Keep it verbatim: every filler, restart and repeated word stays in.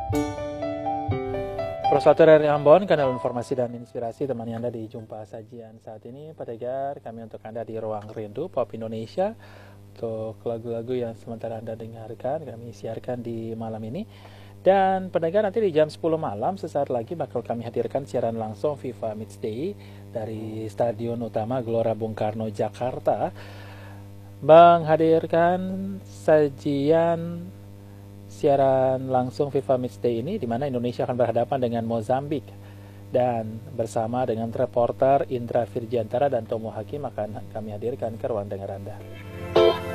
Prosatur dari Ambon, kanal informasi dan inspirasi temani Anda di Jumpa Sajian saat ini. Pendengar, kami untuk Anda di Ruang Rindu Pop Indonesia. Untuk lagu-lagu yang sementara Anda dengarkan, kami siarkan di malam ini. Dan pendengar, nanti di jam sepuluh malam, sesaat lagi bakal kami hadirkan siaran langsung FIFA Matchday dari Stadion Utama Gelora Bung Karno, Jakarta. Menghadirkan sajian siaran langsung FIFA Matchday ini di mana Indonesia akan berhadapan dengan Mozambik, dan bersama dengan reporter Indra Virjantara dan Tomo Hakim akan kami hadirkan ke ruang dengar Anda.